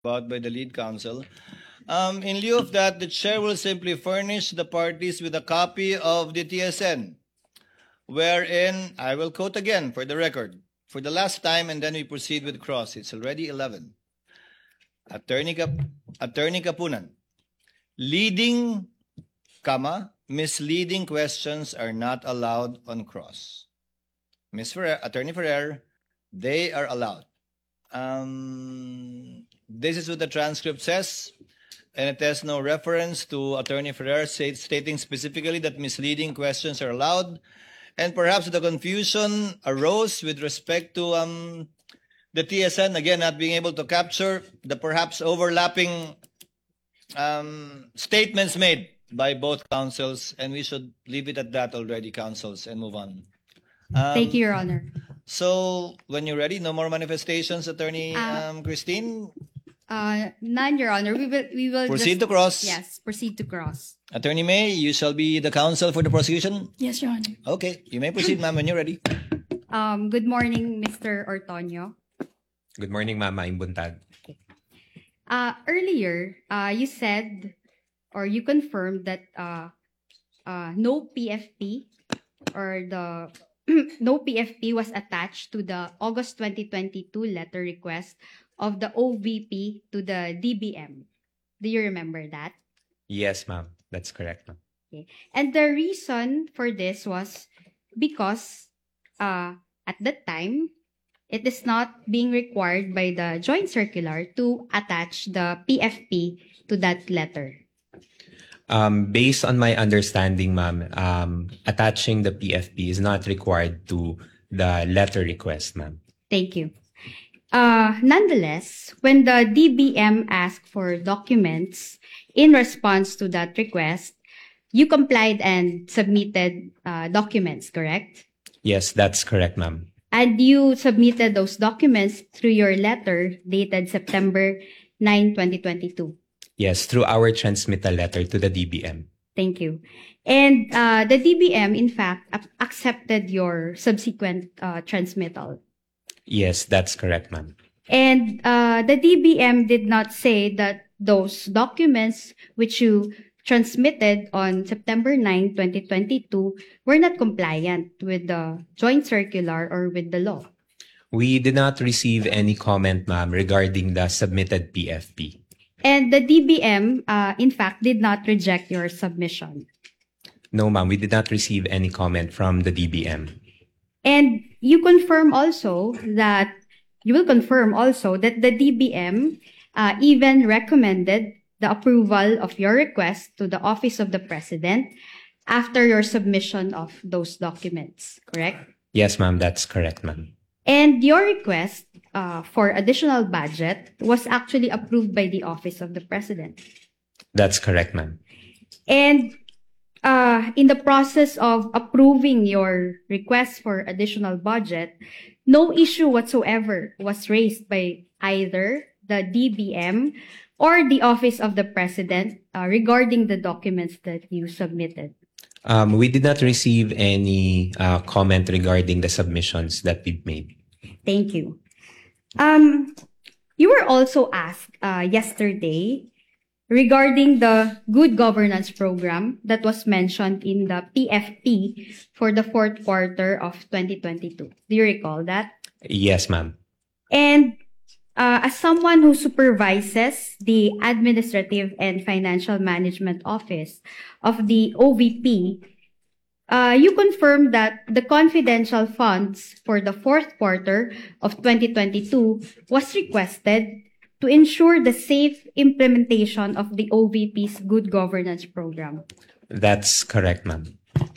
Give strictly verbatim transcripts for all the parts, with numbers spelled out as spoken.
about by the lead counsel. Um, in lieu of that, the chair will simply furnish the parties with a copy of the T S N, wherein, I will quote again for the record, for the last time, and then we proceed with cross. It's already eleven. Attorney, Kap Attorney Kapunan, leading, comma, misleading questions are not allowed on cross. Miz Ferrer, Attorney Ferrer, they are allowed. Um, this is what the transcript says, and it has no reference to Attorney Ferrer say, stating specifically that misleading questions are allowed. And perhaps the confusion arose with respect to um, the T S N, again, not being able to capture the perhaps overlapping um, statements made by both counsels, and we should leave it at that already, counsels, and move on. Um, Thank you, Your Honor. So, when you're ready, no more manifestations, Attorney Uh, um, Christine? Uh, none, Your Honor. We will, we will Proceed just, to cross. Yes, proceed to cross. Attorney May, you shall be the counsel for the prosecution. Yes, Your Honor. Okay, you may proceed, ma'am, when you're ready. Um, good morning, Mister Ortonio. Good morning, Mama Imbuntag. Uh, earlier, uh, you said or you confirmed that uh, uh, no P F P or the no P F P was attached to the August twenty twenty-two letter request of the O V P to the D B M. Do you remember that? Yes, ma'am. That's correct, ma'am. Okay. And the reason for this was because uh, at that time, it is not being required by the joint circular to attach the P F P to that letter. Um, based on my understanding, ma'am, um, attaching the P F P is not required to the letter request, ma'am. Thank you. Uh, nonetheless, when the D B M asked for documents in response to that request, you complied and submitted uh, documents, correct? Yes, that's correct, ma'am. And you submitted those documents through your letter dated September ninth, twenty twenty-two. Yes, through our transmittal letter to the D B M. Thank you. And uh, the D B M, in fact, ac- accepted your subsequent uh, transmittal. Yes, that's correct, ma'am. And uh, the D B M did not say that those documents which you transmitted on September ninth, twenty twenty-two were not compliant with the joint circular or with the law. We did not receive any comment, ma'am, regarding the submitted P F P. And the D B M, uh, in fact, did not reject your submission. No, ma'am, we did not receive any comment from the D B M. And you confirm also that, you will confirm also that the D B M uh, even recommended the approval of your request to the Office of the President after your submission of those documents, correct? Yes, ma'am, that's correct, ma'am. And your request uh, for additional budget was actually approved by the Office of the President. That's correct, ma'am. And uh, in the process of approving your request for additional budget, no issue whatsoever was raised by either the D B M or the Office of the President uh, regarding the documents that you submitted. Um, we did not receive any uh, comment regarding the submissions that we've made. Thank you. Um, you were also asked uh, yesterday regarding the good governance program that was mentioned in the P F P for the fourth quarter of twenty twenty-two. Do you recall that? Yes, ma'am. And uh, as someone who supervises the Administrative and Financial Management Office of the O V P, uh, you confirmed that the confidential funds for the fourth quarter of twenty twenty-two was requested to ensure the safe implementation of the O V P's good governance program. That's correct, ma'am.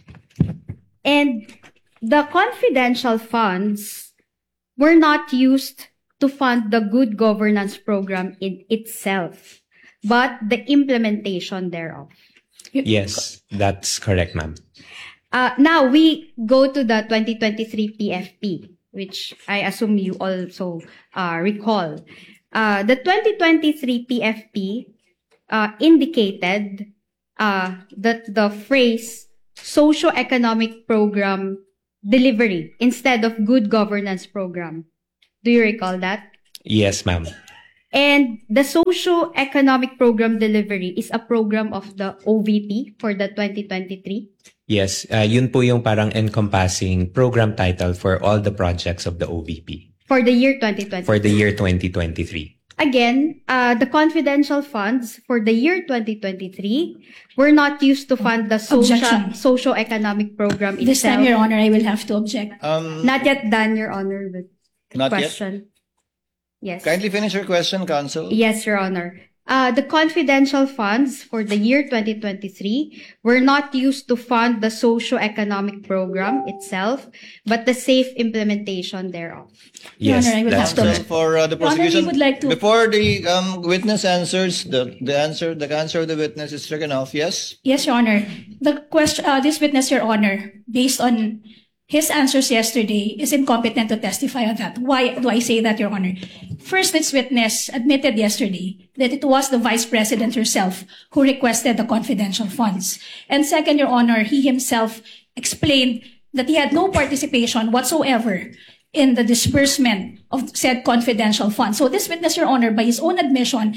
And the confidential funds were not used to fund the good governance program in itself, but the implementation thereof. Yes, that's correct, ma'am. Uh, now we go to the twenty twenty-three P F P, which I assume you also uh, recall. Uh, the twenty twenty-three P F P uh, indicated uh, that the phrase socio-economic program delivery instead of good governance program. Do you recall that? Yes, ma'am. And the socio-economic program delivery is a program of the O V P for the twenty twenty-three. Yes, uh, yun po yung parang encompassing program title for all the projects of the O V P For the year twenty twenty. for the year twenty twenty-three. Again, uh, the confidential funds for the year twenty twenty-three were not used to fund the social Objection. socio-economic program itself. This time, Your Honor, I will have to object. Um, Not yet done, Your Honor, with Not yet? question. Yes. Kindly finish your question, Counsel. Yes, Your Honor. Uh, the confidential funds for the year twenty twenty-three were not used to fund the socio-economic program itself, but the safe implementation thereof. Your Yes, Honor, I will that's have to So correct. for uh, the Your Honor, we prosecution, would like to- before the um, witness answers, the, the answer the answer of the witness is stricken off. Yes. Yes, Your Honor. The question, uh, this witness, Your Honor, based on his answers yesterday, is incompetent to testify on that. Why do I say that, Your Honor? First, this witness admitted yesterday that it was the Vice President herself who requested the confidential funds. And second, Your Honor, he himself explained that he had no participation whatsoever in the disbursement of said confidential funds. So this witness, Your Honor, by his own admission,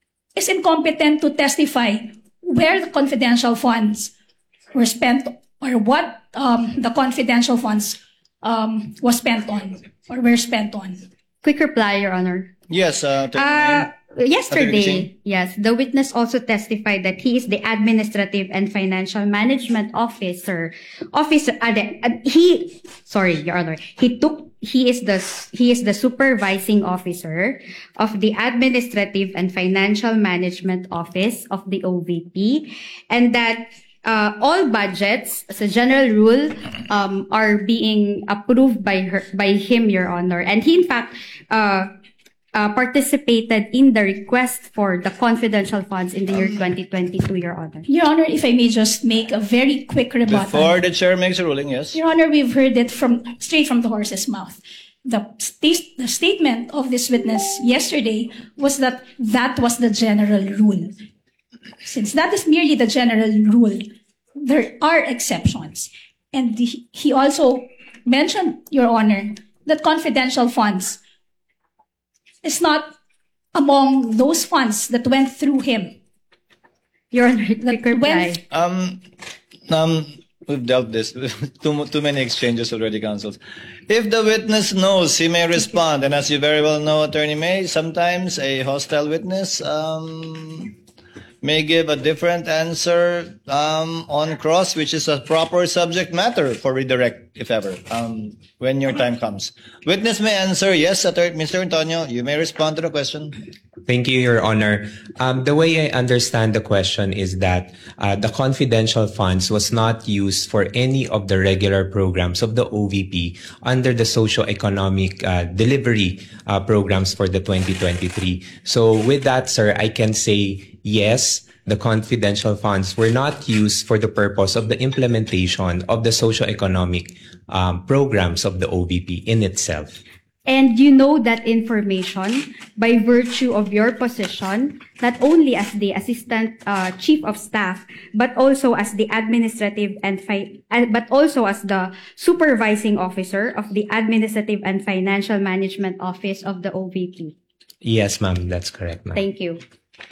is incompetent to testify where the confidential funds were spent or what um, the confidential funds um, was spent on or were spent on. Quick reply, Your Honor. Yes. Uh, Attorney Uh, Singh. yesterday, yes, the witness also testified that he is the administrative and financial management officer. Officer, uh, the- uh, he, sorry, Your Honor, he took, he is the, he is the supervising officer of the administrative and financial management office of the O V P, and that uh, all budgets, as a general rule, um, are being approved by her, by him, Your Honor, and he in fact, uh, uh, participated in the request for the confidential funds in the year twenty twenty-two, Your Honor. Your Honor, if I may just make a very quick rebuttal. Before the chair makes a ruling, yes. Your Honor, we've heard it from straight from the horse's mouth. The, sta- the statement of this witness yesterday was that that was the general rule. Since that is merely the general rule, there are exceptions. And he he also mentioned, Your Honor, that confidential funds is not among those funds that went through him. Your Honor, quick That reply. went Um, um, we've dealt this. too, mu- too many exchanges already, counsels. If the witness knows, he may respond. And as you very well know, Attorney May, sometimes a hostile witness um, may give a different answer um, on cross, which is a proper subject matter for redirect, if ever, um, when your time comes. Witness may answer, yes, Attorney, Mister Antonio, you may respond to the question. Thank you, Your Honor. Um, the way I understand the question is that uh, the confidential funds was not used for any of the regular programs of the O V P under the socio-economic uh, delivery uh, programs for the twenty twenty-three. So with that, sir, I can say yes, the confidential funds were not used for the purpose of the implementation of the socio-economic um, programs of the O V P in itself. And you know that information by virtue of your position, not only as the Assistant uh, Chief of Staff, but also as the administrative and fi- uh, but also as the supervising officer of the Administrative and Financial Management Office of the O V P. Yes, ma'am, that's correct, ma'am. Thank you.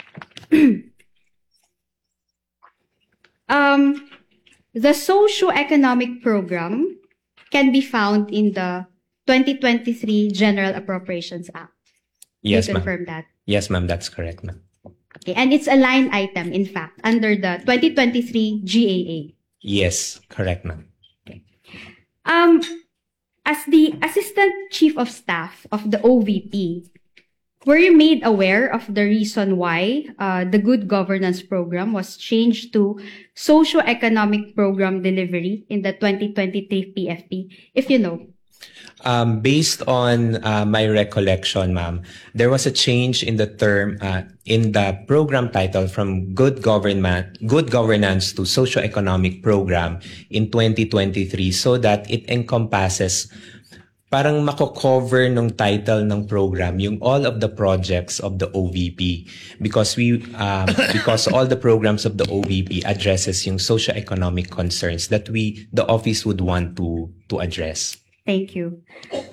um, the socio-economic program can be found in the twenty twenty-three General Appropriations Act. Yes, you ma'am. confirm that. Yes, ma'am, that's correct, ma'am. Okay, and it's a line item, in fact, under the twenty twenty-three G A A. Yes, correct, ma'am. Um, as the Assistant Chief of Staff of the O V P, were you made aware of the reason why uh, the Good Governance Program was changed to Socio-Economic Program Delivery in the twenty twenty-three P F P, if you know? Um, based on uh, my recollection, ma'am, there was a change in the term, uh, in the program title from good government, good governance to socio-economic program in twenty twenty-three so that it encompasses, parang mako-cover nung title ng program yung all of the projects of the O V P because we um, because all the programs of the O V P addresses yung socio-economic concerns that we the office would want to to address. Thank you.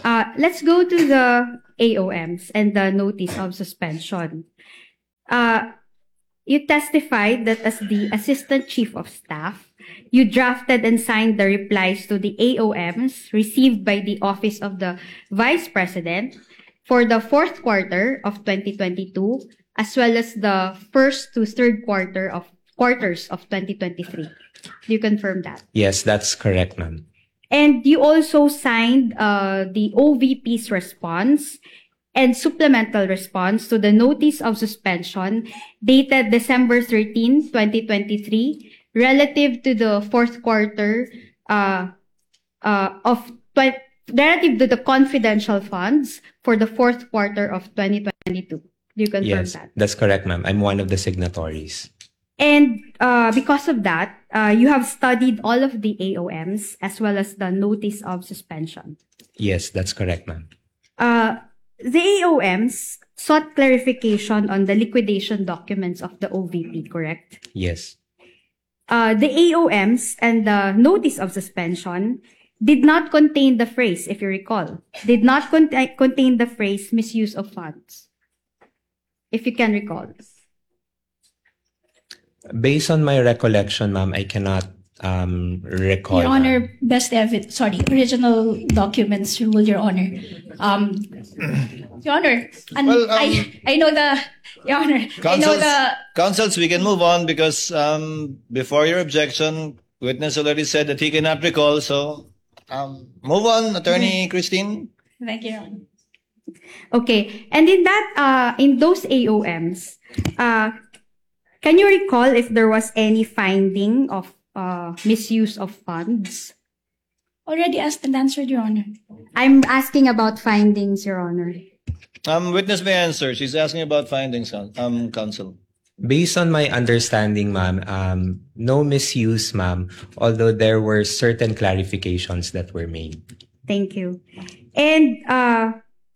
Uh, let's go to the A O Ms and the notice of suspension. Uh, you testified that as the Assistant Chief of Staff, you drafted and signed the replies to the A O Ms received by the Office of the Vice President for the fourth quarter of twenty twenty-two, as well as the first to third quarter of quarters of twenty twenty-three. Do you confirm that? Yes, that's correct, ma'am. And you also signed uh, the O V P's response and supplemental response to the notice of suspension dated December thirteenth, twenty twenty-three, relative to the fourth quarter uh, uh, of tw- relative to the confidential funds for the fourth quarter of twenty twenty-two. Do you confirm Yes, that? that's correct, ma'am. I'm one of the signatories. And uh, because of that, uh, you have studied all of the A O Ms as well as the notice of suspension. Yes, that's correct, ma'am. Uh, the A O Ms sought clarification on the liquidation documents of the O V P, correct? Yes. Uh, the A O Ms and the notice of suspension did not contain the phrase, if you recall, did not cont- contain the phrase misuse of funds. If you can recall. Based on my recollection, ma'am, I cannot um, recall. Your ma'am. Honor, best evidence, sorry, original documents rule, Your Honor. Um, Your Honor, and Well, um, I, I know the, Your Honor, I know Councils, the, councils, we can move on because um, before your objection, witness already said that he cannot recall. So um, move on, Attorney Christine. thank you, Your Honor. Okay. And in that, uh, in those A O Ms, uh, can you recall if there was any finding of uh, misuse of funds? Already asked and answered, Your Honor. I'm asking about findings, Your Honor. Um, witness may answer. She's asking about findings, um, counsel. Based on my understanding, ma'am, um, no misuse, ma'am, although there were certain clarifications that were made. Thank you. And uh,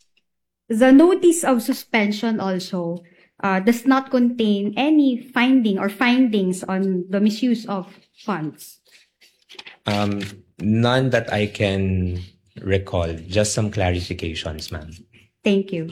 the notice of suspension also uh, does not contain any finding or findings on the misuse of funds. Um, none that I can recall, just some clarifications, ma'am. Thank you.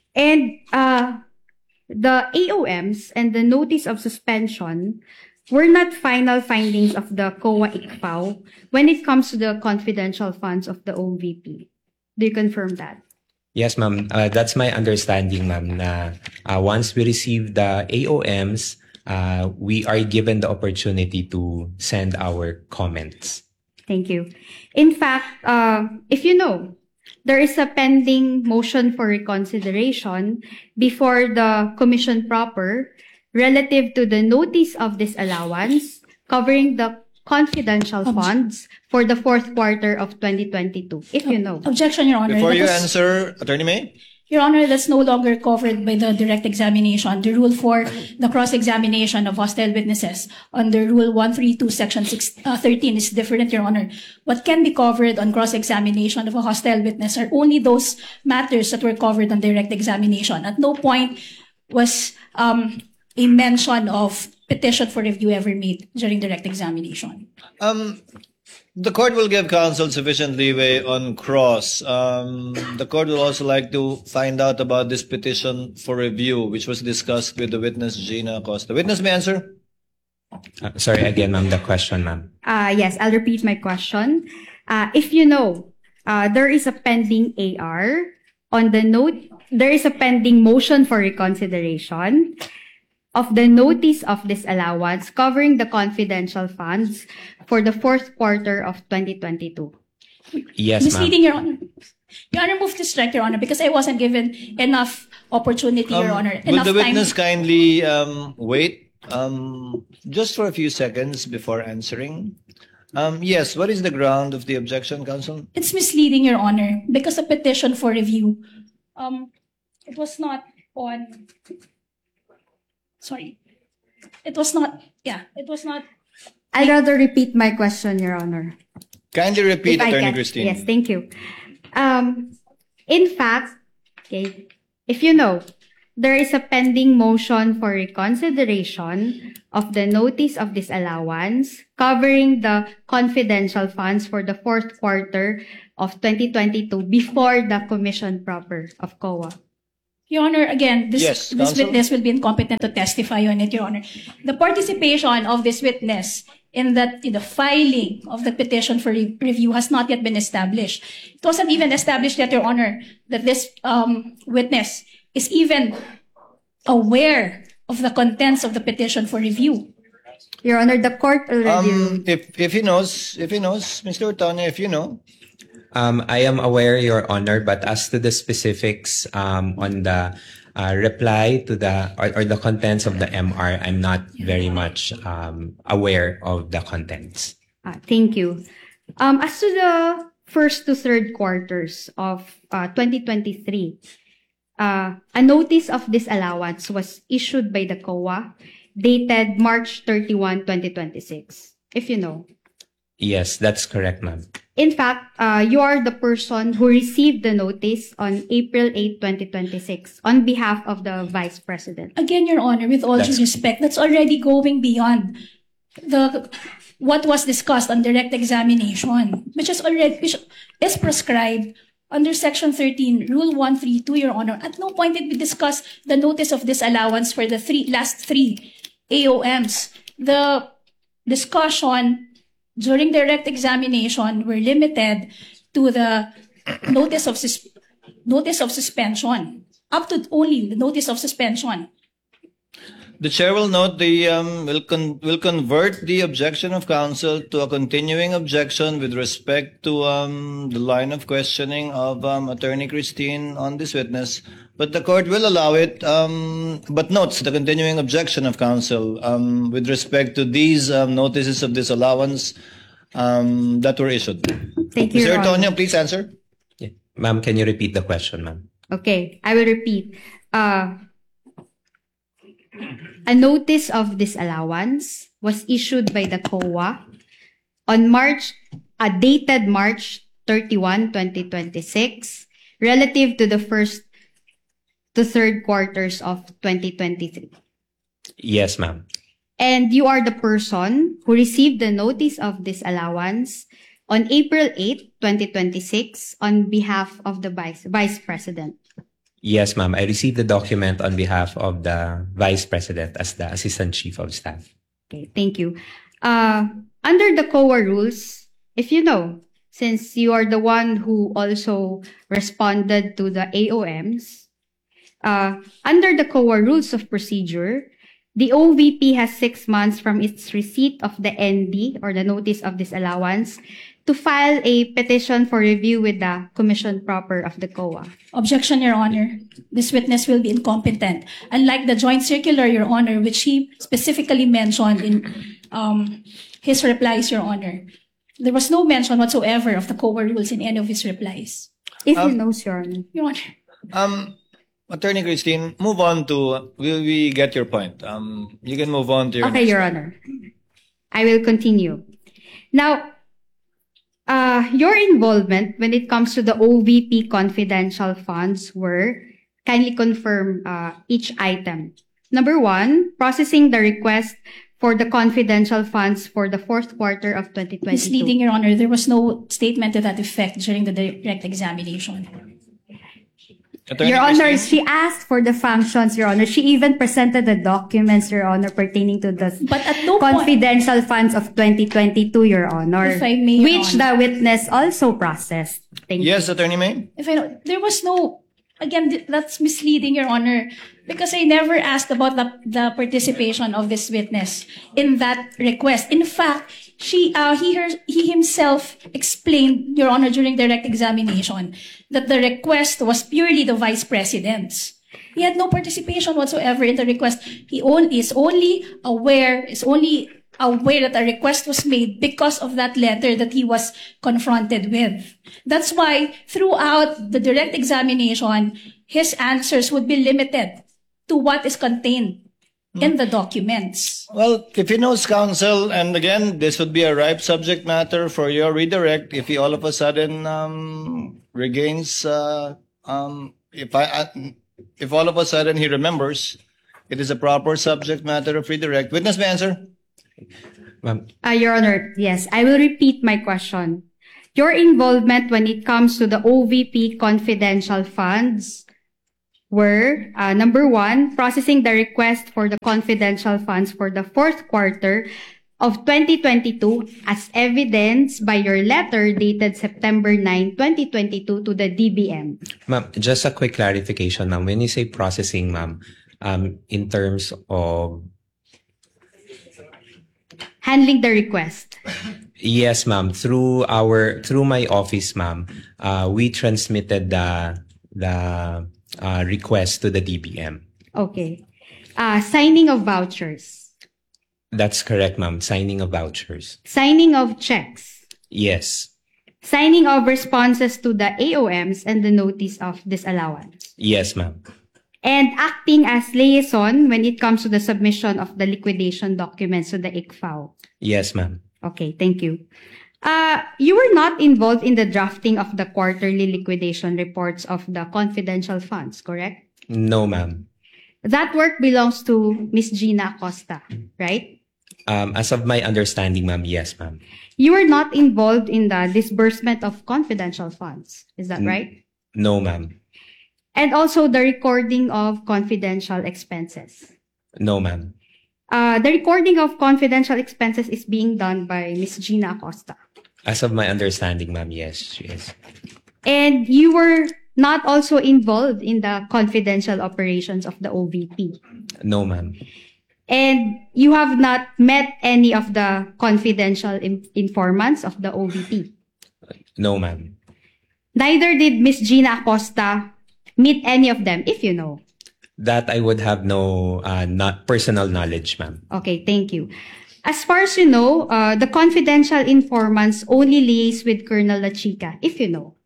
And uh, the A O Ms and the notice of suspension were not final findings of the C O A I C F A O when it comes to the confidential funds of the O V P. Do you confirm that? Yes, ma'am. Uh, that's my understanding, ma'am, na uh, once we receive the A O Ms, uh, we are given the opportunity to send our comments. Thank you. In fact, uh, if you know, there is a pending motion for reconsideration before the Commission proper relative to the notice of disallowance covering the confidential funds for the fourth quarter of twenty twenty-two, if you know. Objection, Your Honor. Before you Because- answer, Attorney May. Your Honor, that's no longer covered by the direct examination. The rule for the cross-examination of hostile witnesses under Rule one thirty-two, Section six, uh, thirteen is different, Your Honor. What can be covered on cross-examination of a hostile witness are only those matters that were covered on direct examination. At no point was um, a mention of petition for review ever made during direct examination. Um, the court will give counsel sufficient leeway on cross. Um, the court will also like to find out about this petition for review, which was discussed with the witness, Gina Acosta. Witness may answer. Uh, sorry again, ma'am, the question, ma'am. Uh, yes, I'll repeat my question. Uh, if you know, uh, there is a pending A R on the note, there is a pending motion for reconsideration of the notice of disallowance covering the confidential funds for the fourth quarter of twenty twenty-two. Yes, ma'am. Misleading, Your Honor. Your Honor, move to strike, Your Honor, because I wasn't given enough opportunity, Your Um, Honor. Would Enough the time. witness kindly um, wait um, just for a few seconds before answering? Um, yes, what is the ground of the objection, counsel? It's misleading, Your Honor, because a petition for review, um, it was not on, sorry, it was not, yeah, it was not, I'd rather repeat my question, Your Honor. Kindly repeat, If I Attorney can- Christine. Yes, thank you. Um, in fact, okay, if you know, there is a pending motion for reconsideration of the notice of disallowance covering the confidential funds for the fourth quarter of twenty twenty-two before the commission proper of C O A. Your Honor, again, this, Yes, this counsel. witness will be incompetent to testify on it, Your Honor. The participation of this witness in that in the filing of the petition for re- review has not yet been established. It wasn't even established yet, Your Honor, that this um, witness is even aware of the contents of the petition for review. Your Honor, the court already Um, ruled. if if he knows, if he knows, Mister Ortone, if you know, Um, I am aware, Your Honor, but as to the specifics um, on the uh, reply to the or, or the contents of the M R, I'm not very much um, aware of the contents. Ah, thank you. Um, as to the first to third quarters of uh, twenty twenty-three, uh, a notice of disallowance was issued by the C O A dated March thirty-first, twenty twenty-six, if you know. Yes, that's correct, ma'am. In fact, uh, you are the person who received the notice on April eighth, twenty twenty-six on behalf of the Vice President. Again, Your Honor, with all due That's- respect, that's already going beyond the what was discussed on direct examination, which is already which is prescribed under Section thirteen, Rule one thirty-two, Your Honor. At no point did we discuss the notice of disallowance for the three last three A O Ms. The discussion during direct examination were limited to the notice of sus- notice of suspension, up to only the notice of suspension. the chair will note the um, will con- will convert the objection of counsel to a continuing objection with respect to um, the line of questioning of um, Attorney Christine on this witness. But the court will allow it, um, but notes the continuing objection of counsel um, with respect to these um, notices of disallowance um, that were issued. Thank you, Mister Your Honor. Antonio, please answer. Yeah. Ma'am, can you repeat the question, ma'am? Okay, I will repeat. Uh, a notice of disallowance was issued by the C O A on March, uh, dated March thirty-first, twenty twenty-six, relative to the first to third quarters of twenty twenty-three. Yes, ma'am. And you are the person who received the notice of disallowance on April eighth, twenty twenty-six on behalf of the Vice, Vice President. Yes, ma'am. I received the document on behalf of the Vice President as the Assistant Chief of Staff. Okay, thank you. Uh, under the C O A rules, if you know, since you are the one who also responded to the A O Ms, uh, under the C O A rules of procedure, the O V P has six months from its receipt of the N D or the notice of disallowance to file a petition for review with the Commission proper of the C O A. Objection, Your Honor. This witness will be incompetent. Unlike the joint circular, Your Honor, which he specifically mentioned in um, his replies, Your Honor, there was no mention whatsoever of the C O A rules in any of his replies. If Um, you know, Your Honor. Your Honor. Um, Attorney Christine, move on to, we, we get your point. Um, you can move on to your Okay, next Your point. Honor. I will continue. Now, uh, your involvement when it comes to the O V P confidential funds were, kindly confirm uh, each item. Number one, processing the request for the confidential funds for the fourth quarter of twenty twenty-two. Misleading, Your Honor. There was no statement to that effect during the direct examination. Attorney Your Honor, Christine? she asked for the functions, Your Honor. She even presented the documents, Your Honor, pertaining to the But at no point, confidential funds of twenty twenty-two, Your Honor, If I may, Your which Honor. the witness also processed. Thank you. Yes, Attorney May? if I know, there was no, again, th- that's misleading, Your Honor, because I never asked about the, the participation of this witness in that request. In fact, she, uh, he, her, he himself explained, Your Honor, during direct examination, that the request was purely the Vice President's. He had no participation whatsoever in the request. He only, is only aware, is only aware that a request was made because of that letter that he was confronted with. That's why throughout the direct examination, his answers would be limited to what is contained in the documents. Well, if he knows counsel, and again, this would be a ripe subject matter for your redirect if he all of a sudden um, regains, uh, um, if I, uh, if all of a sudden he remembers, it is a proper subject matter of redirect. Witness may answer. Ma'am, Uh, Your Honor, yes, I will repeat my question. Your involvement when it comes to the O V P confidential funds were, uh, number one, processing the request for the confidential funds for the fourth quarter of twenty twenty-two as evidenced by your letter dated September ninth, twenty twenty-two to the D B M. ma'am, just a quick clarification, ma'am. When you say processing, ma'am, um, in terms of Handling the request. yes, ma'am, through our through my office, ma'am, uh, we transmitted the the uh, request to the D B M. Okay. Uh, signing of vouchers. That's correct, ma'am. Signing of vouchers. Signing of checks. Yes. Signing of responses to the A O Ms and the notice of disallowance. Yes, ma'am. And acting as liaison when it comes to the submission of the liquidation documents to the I C F A O. Yes, ma'am. Okay, thank you. Uh, you were not involved in the drafting of the quarterly liquidation reports of the confidential funds, correct? No, ma'am. That work belongs to Miss Gina Acosta, right? Um, as of my understanding, ma'am, yes, ma'am. You were not involved in the disbursement of confidential funds, is that right? No, ma'am. And also the recording of confidential expenses. No, ma'am. Uh, the recording of confidential expenses is being done by Miss Gina Acosta. As of my understanding, ma'am, yes, she is. And you were not also involved in the confidential operations of the O V P. No, ma'am. And you have not met any of the confidential in- informants of the O V P. No, ma'am. Neither did Miss Gina Acosta meet any of them, if you know. That I would have no uh, not personal knowledge, ma'am. Okay, thank you. As far as you know, uh, the confidential informants only liaise with Colonel La Chica, if you know.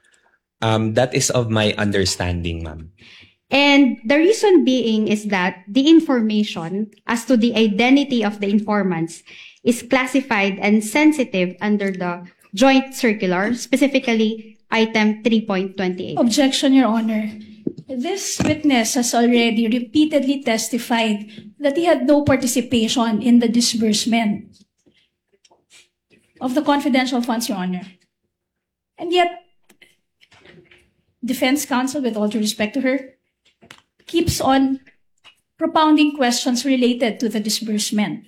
Um, that is of my understanding, ma'am. And the reason being is that the information as to the identity of the informants is classified and sensitive under the joint circular, specifically item three point twenty-eight. Objection, Your Honor. This witness has already repeatedly testified that he had no participation in the disbursement of the confidential funds, Your Honor. And yet, defense counsel, with all due respect to her, keeps on propounding questions related to the disbursement.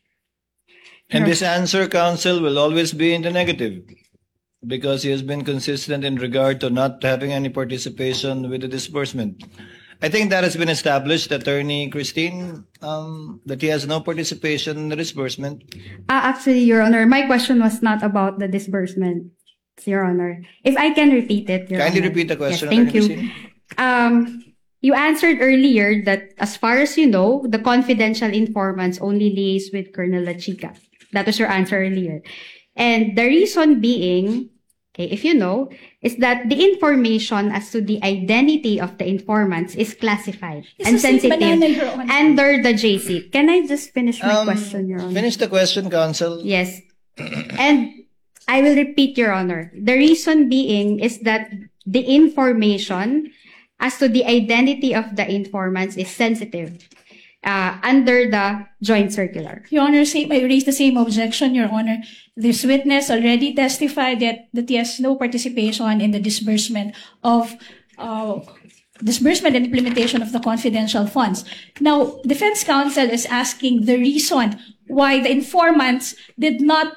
And this answer, counsel, will always be in the negative because he has been consistent in regard to not having any participation with the disbursement. I think that has been established, Attorney Christine, um, that he has no participation in the disbursement. Uh, actually, Your Honor, my question was not about the disbursement, Your Honor. If I can repeat it, Your Kindly Honor. repeat the question, Yes, thank Attorney you. Christine. Um, you answered earlier that as far as you know, the confidential informants only liaise with Colonel La Chica. That was your answer earlier. And the reason being, okay, if you know, is that the information as to the identity of the informants is classified It's and the same sensitive banana, Your Honor. under the J C. Can I just finish my Um, question, Your Honor? Finish the question, counsel. Yes. And I will repeat, Your Honor. The reason being is that the information as to the identity of the informants is sensitive uh, under the joint circular. Your Honor, same, I raised the same objection, Your Honor. This witness already testified that, that he has no participation in the disbursement of uh, disbursement and implementation of the confidential funds. Now, defense counsel is asking the reason why the informants did not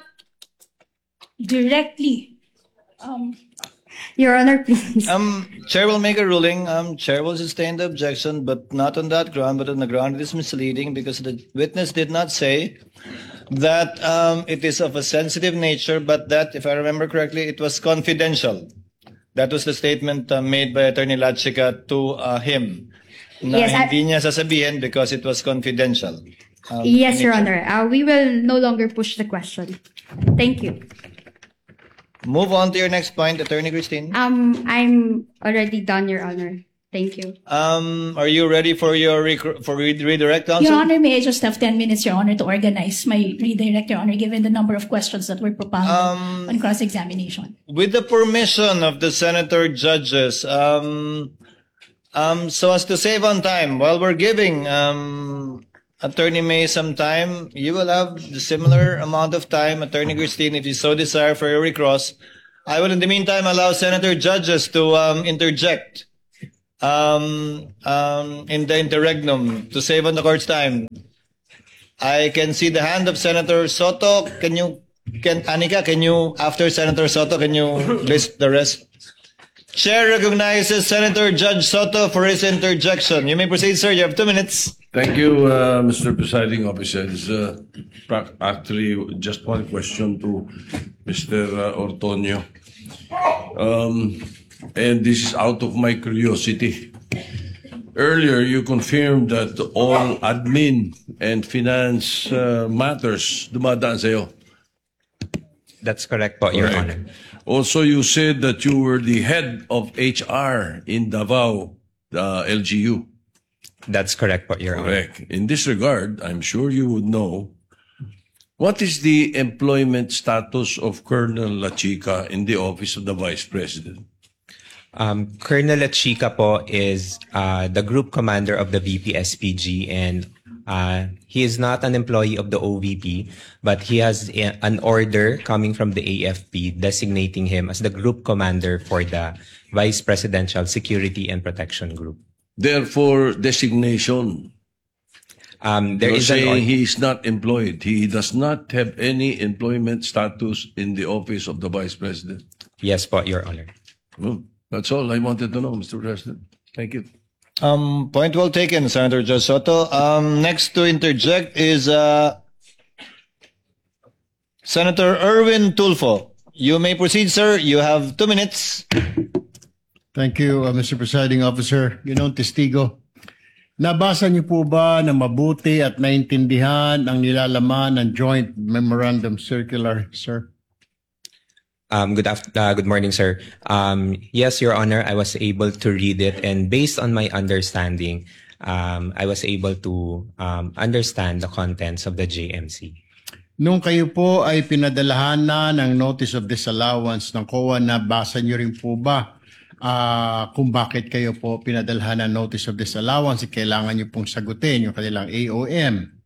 directly um, Your Honor, please. Um, Chair will make a ruling. Um, Chair will sustain the objection, but not on that ground, but on the ground it is misleading because the witness did not say that um, it is of a sensitive nature, but that, if I remember correctly, it was confidential. That was the statement uh, made by Attorney La Chica to uh, him. Na Yes, I- hindi niya sasabihin because it was confidential. Um, Yes, in Your nature. Honor. Uh, we will no longer push the question. Thank you. Move on to your next point, Attorney Christine. Um, I'm already done, Your Honor. Thank you. Um, are you ready for your rec- for re- redirect, counsel? Your Honor, may I just have ten minutes, Your Honor, to organize my redirect, Your Honor, given the number of questions that were propounded Um, on cross-examination. With the permission of the senator judges, um, Um, so as to save on time, while we're giving um, Attorney May some time, you will have the similar amount of time, Attorney Christine, if you so desire for your recross. I will, in the meantime, allow Senator Judges to um, interject um, um, in the interregnum to save on the court's time. I can see the hand of Senator Soto. Can you, can Anika, can you, after Senator Soto, can you list the rest? Chair recognizes Senator Judge Soto for his interjection. You may proceed, sir. You have two minutes. Thank you, uh, Mister Presiding Officer. It's, uh, pra- actually just one question to Mister uh, Ortonio. Um, and this is out of my curiosity. Earlier, you confirmed that all admin and finance uh, matters dumadaan sa'yo. That's correct po, Your Correct. Honor. Also, you said that you were the head of H R in Davao, uh, L G U. That's correct po, Your Honor. Correct. In this regard, I'm sure you would know, what is the employment status of Colonel La Chica in the office of the Vice President? Um, Colonel Lachica po is uh, the group commander of the V P S P G, and uh, he is not an employee of the O V P, but he has a, an order coming from the A F P designating him as the group commander for the Vice Presidential Security and Protection Group. Therefore, designation. Um, there You're is an saying or- he is not employed. He does not have any employment status in the office of the Vice President. Yes po, Your Honor. Well, that's all I wanted to know, Mister President. Thank you. Um, point well taken, Senator Judge Soto. Um, next to interject is uh, Senator Erwin Tulfo. You may proceed, sir. You have two minutes. Thank you, uh, Mister Presiding Officer. Ginoong Testigo, nabasa niyo po ba na mabuti at naintindihan ang nilalaman ng Joint Memorandum Circular, sir? Um, good after, uh, good morning, sir. Um, yes, Your Honor, I was able to read it, and based on my understanding, um, I was able to um, understand the contents of the J M C. Nung kayo po ay pinadalahan na ng Notice of Disallowance ng C O A, nabasa niyo rin po ba ah, kung bakit kayo po pinadalahan ng Notice of Disallowance? Kailangan niyo pong sagutin yung kanilang A O M.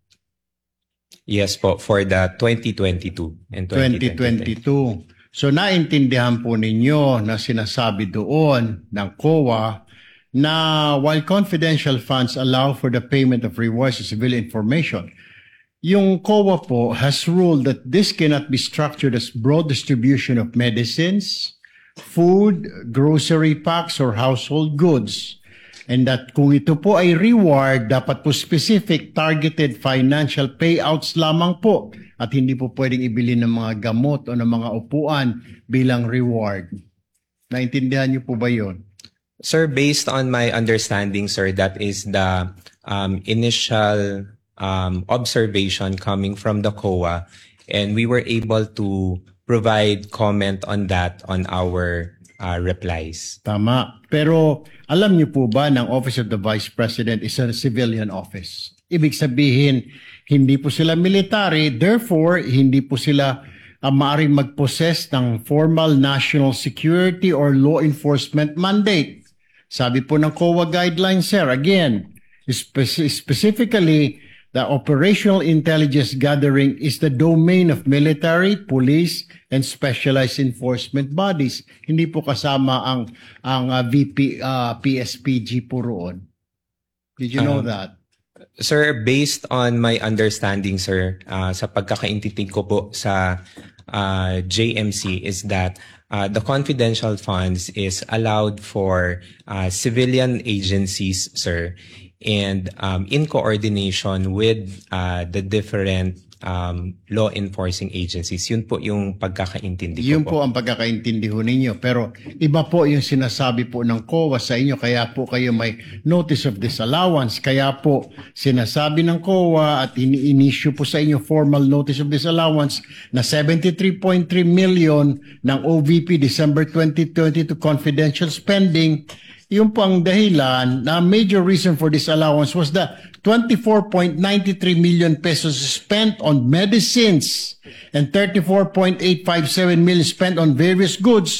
Yes po, for the twenty twenty-two and twenty twenty-two. So naintindihan po ninyo na sinasabi doon ng C O A na while confidential funds allow for the payment of rewards to civilian information, yung C O A po has ruled that this cannot be structured as broad distribution of medicines, food, grocery packs, or household goods. And that kung ito po ay reward, dapat po specific targeted financial payouts lamang po at hindi po pwedeng ibili ng mga gamot o ng mga upuan bilang reward. Naintindihan niyo po ba yun? Sir, based on my understanding, sir, that is the um, initial um, observation coming from the C O A, and we were able to provide comment on that on our uh, replies. Tama. Pero alam niyo po ba ng Office of the Vice President is a civilian office? Ibig sabihin, hindi po sila military, therefore, hindi po sila uh, maaaring mag-possess ng formal national security or law enforcement mandate. Sabi po ng C O A guidelines, sir, again, spe- specifically, the operational intelligence gathering is the domain of military, police, and specialized enforcement bodies. Hindi po kasama ang ang uh, V P uh, P S P G po roon. Did you know Um, that? Sir, based on my understanding, sir, uh, sa pagkakaintindi ko po sa uh, J M C is that uh, the confidential funds is allowed for uh, civilian agencies, sir, and um, in coordination with uh, the different um, law enforcing agencies. Yun po yung pagkakaintindi ko Yun po. po ang pagkakaintindi ho ninyo. Pero iba po yung sinasabi po ng C O A sa inyo. Kaya po kayo may notice of disallowance. Kaya po sinasabi ng C O A at ini-issue po sa inyo formal notice of disallowance na seventy-three point three million ng O V P December twenty twenty to confidential spending. Yung po ang dahilan na major reason for this allowance was the twenty-four point nine three million pesos spent on medicines and thirty-four point eight five seven million spent on various goods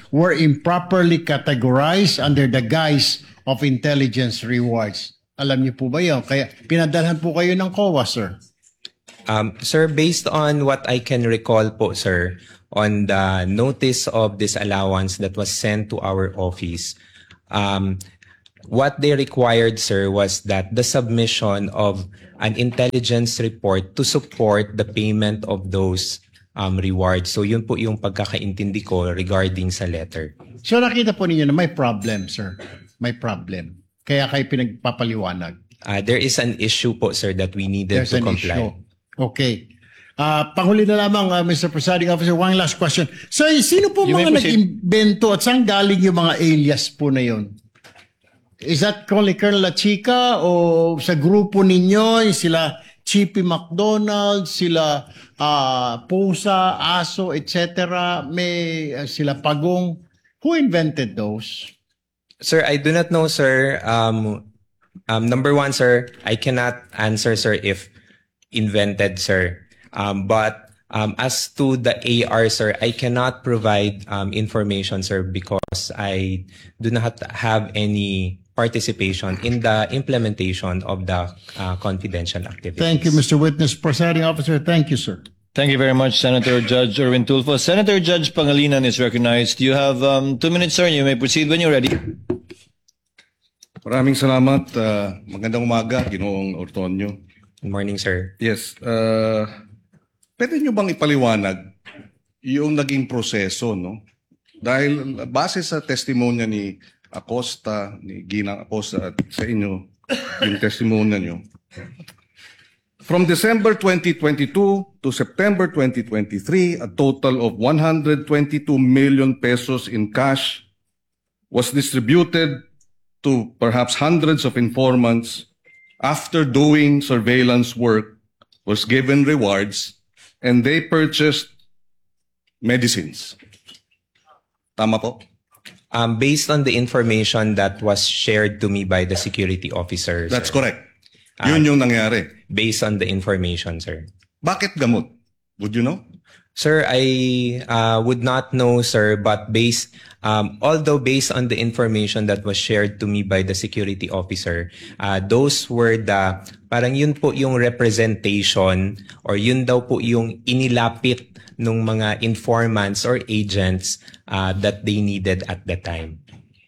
were improperly categorized under the guise of intelligence rewards. Alam niyo po ba yun? Kaya pinadalhan po kayo ng C O A, sir. Um, sir, based on what I can recall po, sir, on the notice of disallowance that was sent to our office, um, what they required, sir, was that the submission of an intelligence report to support the payment of those um, rewards. So yun po yung pagkakaintindi ko regarding sa letter. So nakita po ninyo na may problem, sir. May problem. Kaya kayo pinagpapaliwanag. Uh, there is an issue po, sir, that we needed There's to an comply. issue. Okay. Uh, panghuli na lamang, uh, Mister Presiding Officer, one last question. So, sino po You may mga proceed. nag-invento at saan galing yung mga alias po na yun? Is that only Colonel La Chica o sa grupo ninyo, yung sila Chippy McDonald, sila uh, Pusa, Aso, et cetera, may uh, sila Pagong? Who invented those? Sir, I do not know, sir. Um, um, number one, sir, I cannot answer, sir, if invented, sir. Um, but um, as to the A R, sir, I cannot provide um, information, sir, because I do not have any participation in the implementation of the uh, confidential activities. Thank you, Mister Witness. Presiding Officer, thank you, sir. Thank you very much, Senator Judge Erwin Tulfo. Senator Judge Pangilinan is recognized. You have um, two minutes, sir. You may proceed when you're ready. Maraming salamat. Uh, magandang umaga, Ginoong Ortonio. Good morning, sir. Yes. Uh, pwede nyo bang ipaliwanag yung naging proseso, no? Dahil base sa testimonya ni Acosta, ni Ginang Acosta at sa inyo, yung testimonya nyo. From December twenty twenty-two to September twenty twenty-three, a total of one hundred twenty-two million pesos in cash was distributed to perhaps hundreds of informants after doing surveillance work, was given rewards, and they purchased medicines. Tama po? Um, based on the information that was shared to me by the security officer, That's sir. correct. Yun yung nangyari. Based on the information, sir. Bakit gamot? Would you know? Sir, I uh, would not know, sir, but based, um, although based on the information that was shared to me by the security officer, uh, those were the, parang yun po yung representation or yun daw po yung inilapit ng mga informants or agents uh, that they needed at the time.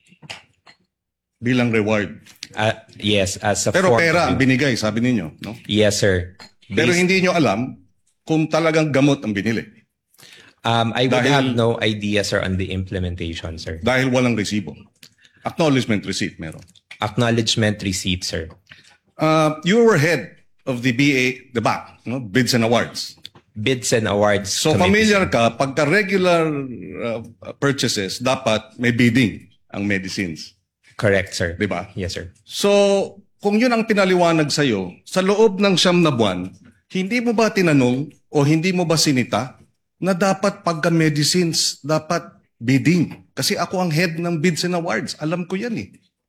Bilang reward. Uh, yes, as a Pero form pera of- ang binigay, sabi ninyo, no? Yes, sir. Pero Based- hindi nyo alam kung talagang gamot ang binili. Um, I would Dahil- have no idea, sir, on the implementation, sir. Dahil walang resibo. Acknowledgement receipt meron. Acknowledgement receipt, sir. Uh, you were head of the B A, the B A C, no? Bids and Awards. Bids and awards. So committee, familiar sir. ka, pagka regular uh, purchases, dapat may bidding ang medicines. Correct, sir. Di ba? Yes, sir. So, kung yun ang pinaliwanag sa'yo, sa loob ng siyam na buwan, hindi mo ba tinanong o hindi mo ba sinita na dapat pagka medicines, dapat bidding? Kasi ako ang head ng Bids and Awards. Alam ko yan eh.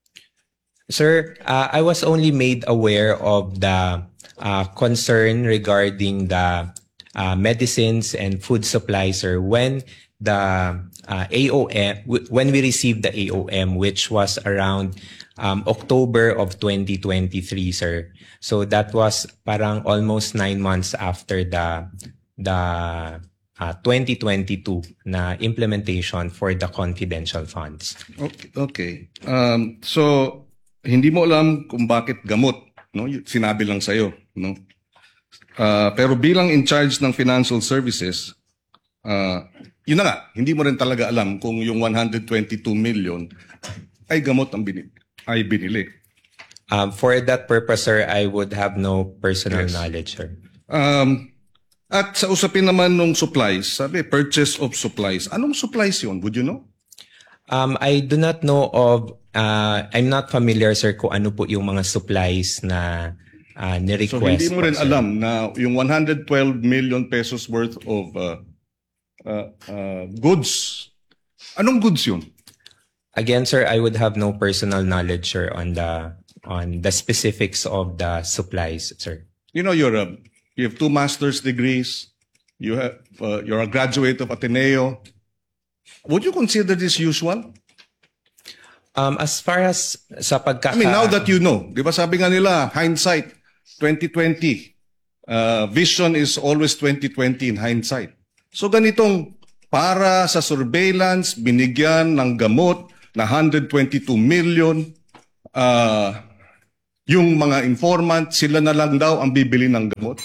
Sir, uh, I was only made aware of the uh, concern regarding the uh, medicines and food supplies, sir, when the uh, A O M, w- when we received the A O M, which was around um, October of twenty twenty-three, sir. So that was parang almost nine months after the the uh, twenty twenty-two na implementation for the confidential funds. Okay. okay. Um, so, hindi mo alam kung bakit gamot. No? Y- Sinabi lang sa'yo. No? Uh, pero bilang in charge ng financial services, uh, yun na nga, hindi mo rin talaga alam kung yung one hundred twenty-two million ay gamot ang binili, ay binili. Um, for that purpose, sir, I would have no personal Yes. knowledge, sir. Um, at sa usapin naman ng supplies, sabi, purchase of supplies. Anong supplies yun? Would you know? Um, I do not know of, uh, I'm not familiar, sir, kung ano po yung mga supplies na uh, So ni-request. hindi mo po, rin sir. alam na yung one hundred twelve million pesos worth of uh, uh, uh, goods. Anong goods yun? Again, sir, I would have no personal knowledge, sir, on the on the specifics of the supplies, sir. You know, you're a, you have two master's degrees. You have, uh, you're a graduate of Ateneo. Would you consider this usual? Um, as far as sa pagkaka... I mean, now that you know, di ba sabi nga nila, hindsight, twenty twenty. Uh, vision is always twenty twenty in hindsight. So ganitong para sa surveillance, binigyan ng gamot na one hundred twenty-two million, uh, yung mga informant, sila na lang daw ang bibili ng gamot.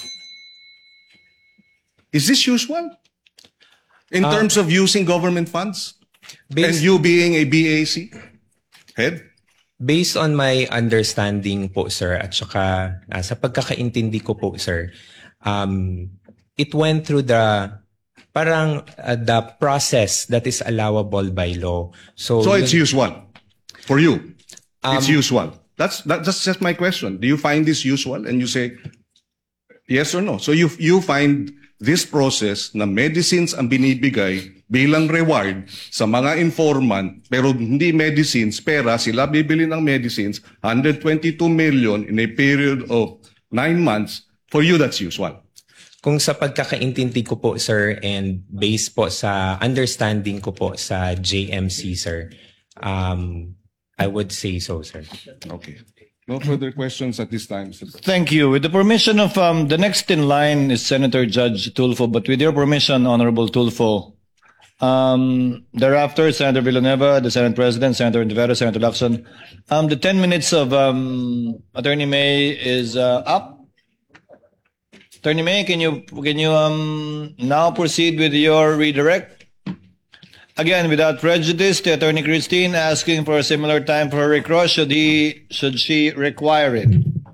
Is this usual? In Uh, terms of using government funds? And Based- you being a B A C head? Based on my understanding po, sir, at saka uh, sa pagkakaintindi ko po, sir, um, it went through the parang uh, the process that is allowable by law. So, So it's yun- usual for you. It's Um, usual. That's that, that's just my question. Do you find this usual? And you say yes or no. So you you find this process na medicines ang binibigay bilang reward sa mga informant, pero hindi medicines, pera, sila bibili ng medicines, one hundred twenty-two million in a period of nine months. For you, that's usual. Kung sa pagkakaintindi ko po, sir, and based po sa understanding ko po sa J M C, sir, um, I would say so, sir. Okay. No further questions at this time, sir. Thank you. With the permission of um, the next in line is Senator Judge Tulfo, but with your permission, Honorable Tulfo, um, thereafter, Senator Villanueva, the Senate President, Senator Rivera, Senator Lacson, um, the ten minutes of um, Attorney May is uh, up. Attorney May, can you can you um, now proceed with your redirect? Again, without prejudice, to Attorney Christine asking for a similar time for her recross, should he should she require it?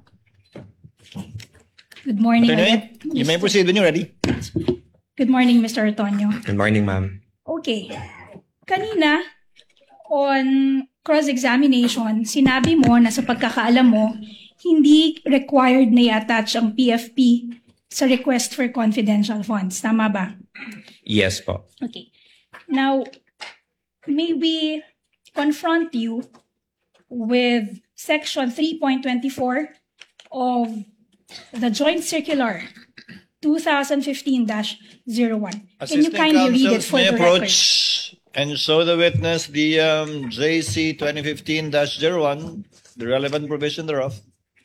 Good morning. Attorney, ulit, you may Mister proceed when you're ready. Good morning, Mister Antonio. Good morning, ma'am. Okay. Kanina, on cross-examination, sinabi mo na sa pagkakaalam mo, hindi required na i-attach ang P F P sa request for confidential funds. Tama ba? Yes po. Okay. Now, may we confront you with Section three point twenty-four of the Joint Circular twenty fifteen dash zero one. Can you Assistant kindly read it counsels for may the record? approach and show the witness the um, J C twenty fifteen dash zero one, the relevant provision thereof.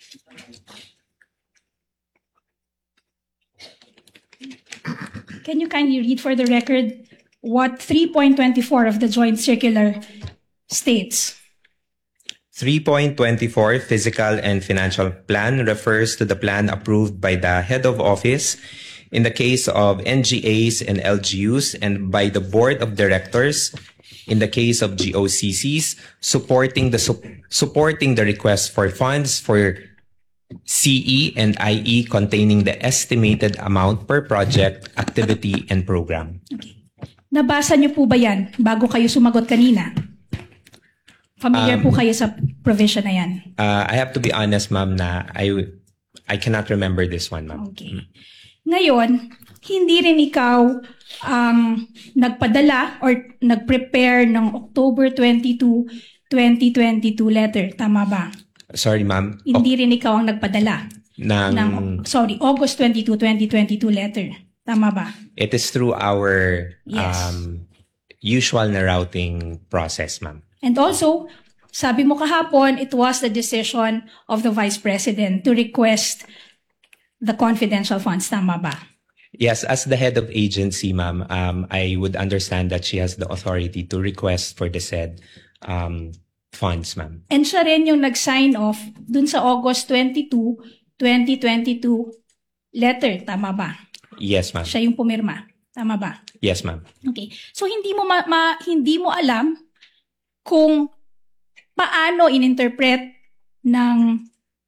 Can you kindly read for the record what three point twenty-four of the Joint Circular states? three point twenty-four Physical and Financial Plan refers to the plan approved by the head of office in the case of N G As and L G Us and by the board of directors in the case of G O C Cs, supporting the sup- supporting the request for funds for C E and I E containing the estimated amount per project, activity, and program. Okay. Nabasa niyo po ba yan bago kayo sumagot kanina? Familiar Um, po kayo sa provision na yan? Uh, I have to be honest, ma'am, na I I cannot remember this one, ma'am. Okay. Ngayon, hindi rin ikaw ang nagpadala or nag-prepare ng October twenty-second, twenty twenty-two letter. Tama ba? Sorry, ma'am. Hindi rin ikaw ang nagpadala Ng, ng, sorry, August twenty-second, twenty twenty-two letter. Tama ba? it is through our Yes. um, usual na routing process, ma'am. And also, sabi mo kahapon, it was the decision of the Vice President to request the confidential funds. Tama ba? Yes, as the head of agency, ma'am, um, I would understand that she has the authority to request for the said um, funds, ma'am. And siya rin yung nag-sign off dun sa August twenty-second, twenty twenty-two letter. Tama ba? Yes, ma'am. Siya yung pumirma. Tama ba? Yes, ma'am. Okay. So, hindi mo ma- ma- hindi mo alam kung paano ininterpret ng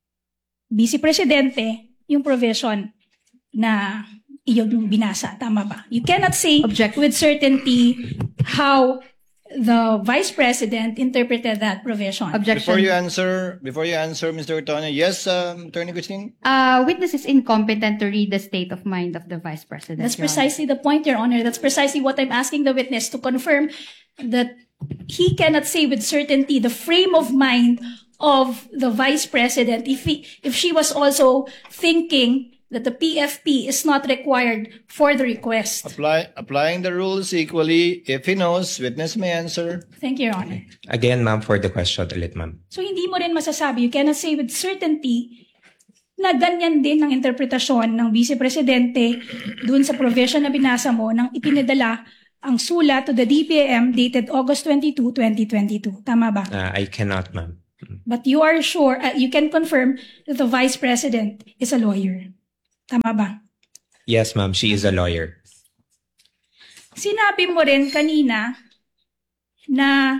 Vice Presidente yung provision na iyong binasa. Tama ba? You cannot say Object. with certainty how the Vice President interpreted that provision. Objection. Before you answer, before you answer, Mister Otoño, yes, um, Attorney Christine? Uh, witness is incompetent to read the state of mind of the Vice President. That's Your Honor. precisely the point, Your Honor. That's precisely what I'm asking the witness to confirm, that he cannot say with certainty the frame of mind of the Vice President if he, if she was also thinking that the P F P is not required for the request. Apply, applying the rules equally, if he knows, witness may answer. Thank you, Your Honor. Again, ma'am, for the question ulit, ma'am. So hindi mo rin masasabi, you cannot say with certainty na ganyan din ang interpretasyon ng Vice Presidente dun sa provision na binasa mo nang ipinadala ang sulat to the D B A M dated August twenty-second, twenty twenty-two. Tama ba? Uh, I cannot, ma'am. But you are sure, uh, you can confirm that the Vice President is a lawyer. Tama ba? Yes, ma'am, she is a lawyer. Sinabi mo rin kanina na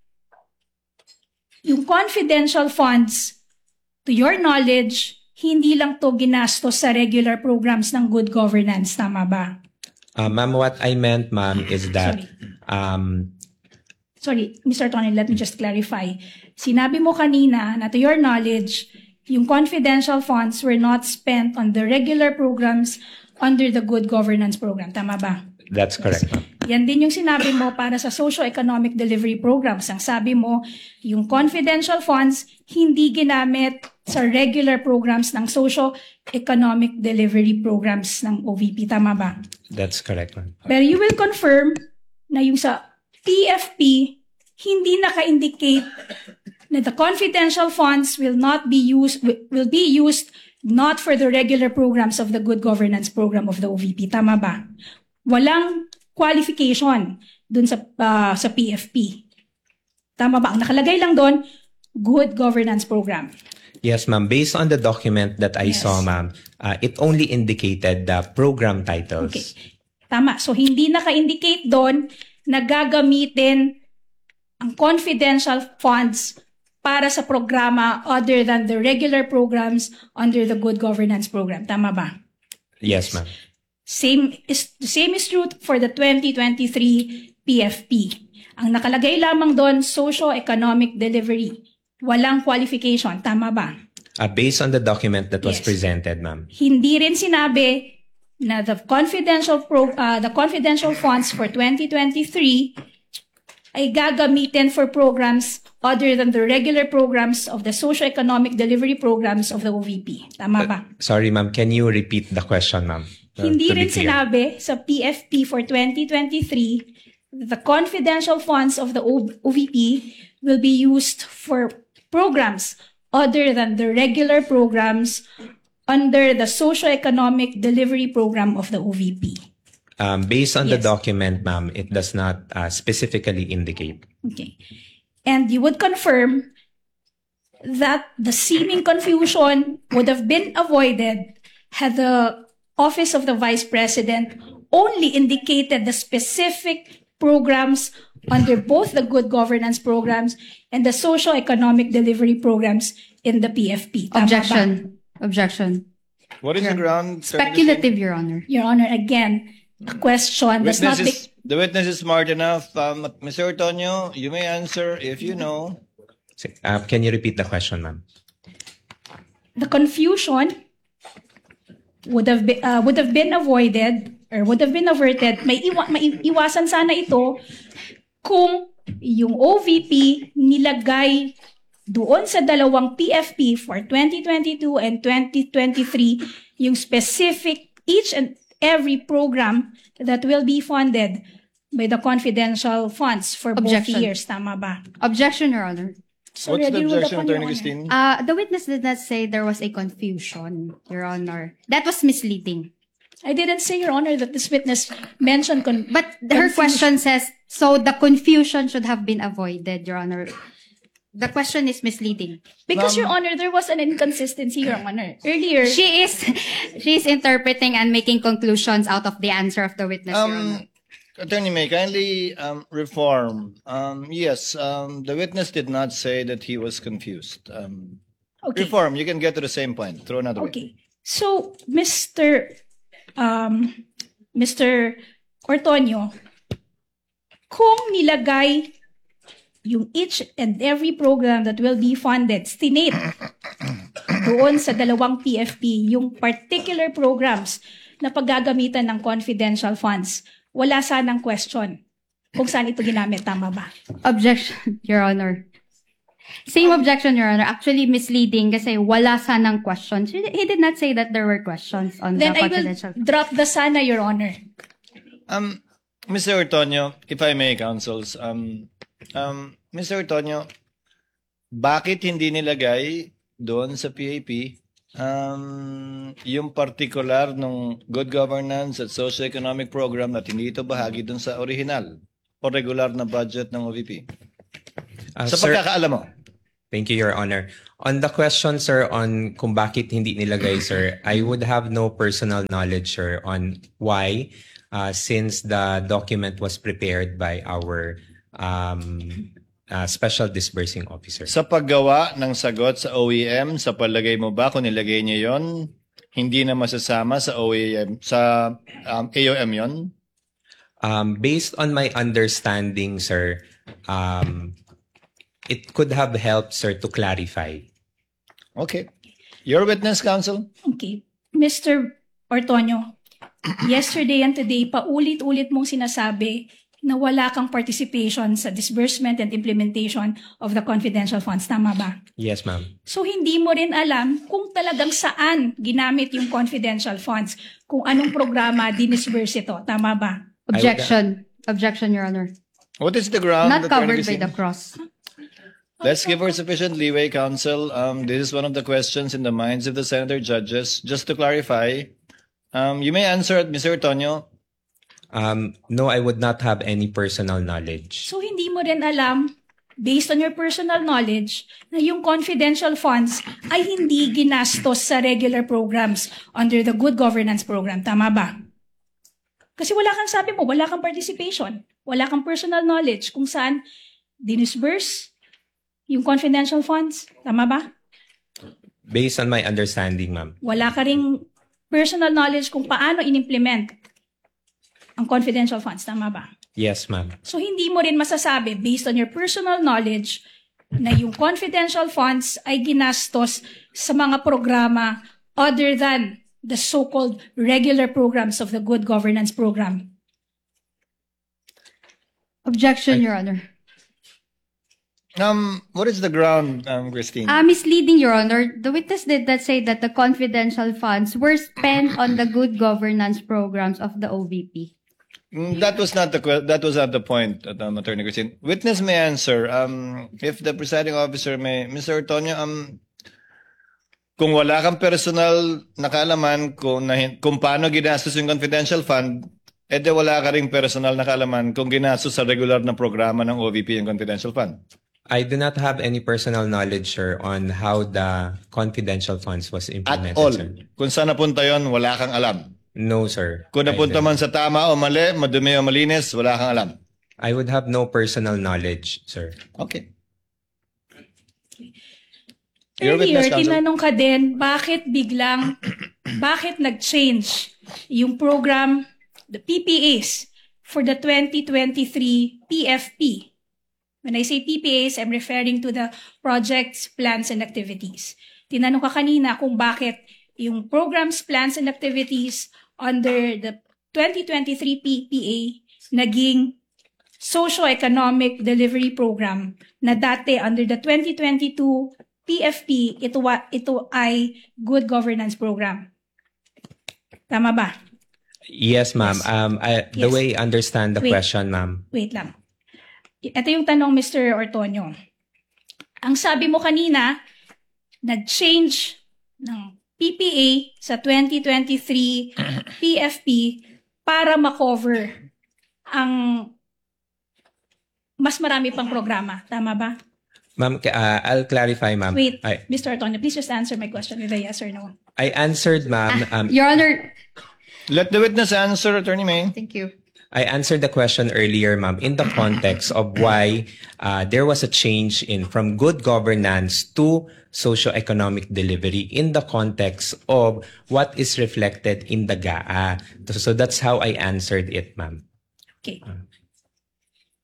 yung confidential funds, to your knowledge, hindi lang to ginastos sa regular programs ng good governance. Tama ba? Uh, ma'am, what I meant, ma'am, is that Sorry. um, Sorry, Mister Tony, let me just clarify. Sinabi mo kanina na to your knowledge, yung confidential funds were not spent on the regular programs under the good governance program. Tama ba? that's correct, ma'am. Yan din yung sinabi mo para sa socio-economic delivery programs. Ang sabi mo, yung confidential funds hindi ginamit sa regular programs ng socio-economic delivery programs ng O V P. Tama ba? That's correct, ma'am. Pero you will confirm na yung sa P F P, hindi naka-indicate na the confidential funds will not be used, will be used not for the regular programs of the good governance program of the O V P. Tama ba? Walang qualification dun sa uh, sa P F P. Tama ba? Ang nakalagay lang doon, good governance program. Yes, ma'am. Based on the document that I Yes. saw, ma'am, uh, it only indicated the program titles. Okay. Tama. So, hindi naka-indicate doon na gagamitin ang confidential funds para sa programa other than the regular programs under the good governance program. Tama ba? Yes, ma'am. Same is the same is true for the twenty twenty-three P F P. Ang nakalagay lamang doon, socio-economic delivery. Walang qualification. Tama ba? Uh, based on the document that was Yes. presented, ma'am. Hindi rin sinabi na the confidential pro, uh, the confidential funds for twenty twenty-three ay gagamitin for programs other than the regular programs of the socio-economic delivery programs of the O V P. Tama ba? Sorry, ma'am. Can you repeat the question, ma'am? Uh, Hindi to be rin clear. sinabi sa P F P for twenty twenty-three that the confidential funds of the O V P will be used for programs other than the regular programs under the socio-economic delivery program of the O V P. Um, based on the Yes. document, ma'am, it does not uh, specifically indicate. Okay. And you would confirm that the seeming confusion would have been avoided had the Office of the Vice President only indicated the specific programs under both the good governance programs and the socio-economic delivery programs in the P F P. Tama ba? Objection. Objection. What is the ground? Speculative, Your Honor. Your Honor, again, the question does not Witness make... is, the witness is smart enough. Um, Mister Antonio, you may answer if you know. Uh, can you repeat the question, ma'am? The confusion would have been, uh, would have been avoided or would have been averted. May, iwa, may iwasan sana ito kung yung O V P nilagay doon sa dalawang P F P for twenty twenty-two and twenty twenty-three yung specific each and every program that will be funded by the confidential funds for Objection. both years. Tama ba? Objection, Your Honor. What's the Sorry, I ruled objection, upon Your Attorney Honor. Christine? Uh, the witness did not say there was a confusion, Your Honor. That was misleading. I didn't say, Your Honor, that this witness mentioned con- But her confusion. question says, so the confusion should have been avoided, Your Honor. The question is misleading. Because, Ma'am- Your Honor, there was an inconsistency, Your Honor. Earlier, She is she is interpreting and making conclusions out of the answer of the witness, Your Honor. Um, Attorney May, kindly um, reform. Um, yes, um, the witness did not say that he was confused. Um, okay. Reform, you can get to the same point. Throw another way. Okay. So, Mister Um, Mister Ortonio, kung nilagay yung each and every program that will be funded, stinate doon sa dalawang P F P, yung particular programs na paggagamitan ng confidential funds, wala sanang question kung saan ito ginamit. Tama ba? Objection, Your Honor. Same objection, Your Honor. Actually misleading kasi wala sanang questions. He he did not say that there were questions on Then the I will confidential. drop the sana, Your Honor. Um, Mister Ortonio, if I may, counsels, um, um, Mister Ortonio, bakit hindi nilagay doon sa P A P um, yung particular ng good governance at socio-economic program na hindi ito bahagi doon sa original o regular na budget ng O V P? Uh, Sa sir, pagkakaalam mo. thank you, Your Honor. On the question, sir, on kung bakit hindi nilagay, sir, I would have no personal knowledge, sir, on why, uh, since the document was prepared by our um, uh, Special Disbursing Officer. Sa paggawa ng sagot sa O E M, sa palagay mo ba kung nilagay niyo yon, hindi na masasama sa O E M, sa um, A O M yon? Um, based on my understanding, sir, um, it could have helped, sir, to clarify. Okay. Your witness, counsel? Okay. Mister Ortonio, yesterday and today, paulit-ulit mong sinasabi na wala kang participation sa disbursement and implementation of the confidential funds. Tama ba? Yes, ma'am. So, hindi mo rin alam kung talagang saan ginamit yung confidential funds, kung anong programa dinisburse ito. Tama ba? Objection. Objection, Your Honor. What is the ground? Not Attorney covered by Cristina? the cross. Let's give her sufficient leeway, counsel. Um, this is one of the questions in the minds of the senator judges. Just to clarify, um, you may answer it, Mister Ortonio. Um, no, I would not have any personal knowledge. So, hindi mo rin alam, based on your personal knowledge, na yung confidential funds ay hindi ginastos sa regular programs under the Good Governance Program. Tama ba? Kasi wala kang sabi mo, wala kang participation, wala kang personal knowledge kung saan dinisburse yung confidential funds. Tama ba? Based on my understanding, ma'am. Wala ka ring personal knowledge kung paano in-implement ang confidential funds. Tama ba? Yes, ma'am. So, hindi mo rin masasabi, based on your personal knowledge, na yung confidential funds ay ginastos sa mga programa other than the so-called regular programs of the Good Governance Program. Objection, Your Honor. Um, what is the ground, um, Christine? Uh, misleading, Your Honor. The witness did not say that the confidential funds were spent on the good governance programs of the O V P. Mm, that was not the que- that was not the point, um, Attorney Christine. Witness may answer. Um, if the presiding officer may, Mister Ortonio, um, kung wala kang personal na kaalaman kung, na, kung paano ginastos yung confidential fund, edi wala ka ring personal na kaalaman kung ginastos sa regular na programa ng O V P yung confidential fund. I do not have any personal knowledge, sir, on how the confidential funds was At implemented, all. sir. Kung saan napunta yon, wala kang alam. No, sir. Kung I napunta don't. man sa tama o mali, madumi o malinis, wala kang alam. I would have no personal knowledge, sir. Okay. Your Earlier, witness, counsel. tinanong ka din, bakit biglang, bakit nag-change yung program, the P P As, for the twenty twenty-three P F P? When I say P P As, I'm referring to the projects, plans, and activities. Tinanong ka kanina kung bakit yung programs, plans, and activities under the twenty twenty-three P P A naging socio-economic delivery program na dati under the twenty twenty-two P F P, ito, wa- ito ay good governance program. Tama ba? Yes, ma'am. Yes. Um, I, the Yes. way I understand the Wait. question, ma'am. Wait lang. Ito yung tanong, Mister Ortonio. Ang sabi mo kanina, nag-change ng P P A sa twenty twenty-three P F P para makover ang mas marami pang programa. Tama ba? Ma'am, ka- uh, I'll clarify, ma'am. Wait, I, Mister Ortonio, please just answer my question with a yes or no. I answered, ma'am. Um, Your Honor. Let the witness answer, Attorney May. Thank you. I answered the question earlier, ma'am, in the context of why uh, there was a change in from good governance to socio-economic delivery in the context of what is reflected in the G A A. So that's how I answered it, ma'am. Okay.